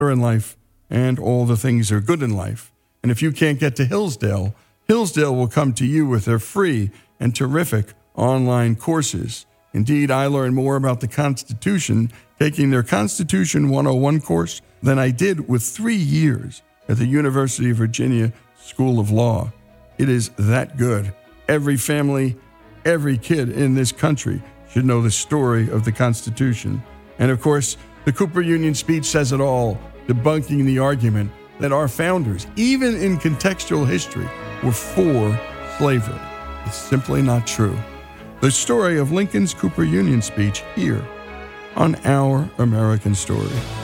in life and all the things that are good in life. And if you can't get to Hillsdale, Hillsdale will come to you with their free and terrific online courses. Indeed, I learned more about the Constitution taking their Constitution 101 course than I did with 3 years at the University of Virginia School of Law. It is that good. Every family, every kid in this country should know the story of the Constitution. And of course, the Cooper Union speech says it all, debunking the argument that our founders, even in contextual history, were for slavery. It's simply not true. The story of Lincoln's Cooper Union speech here on Our American Story.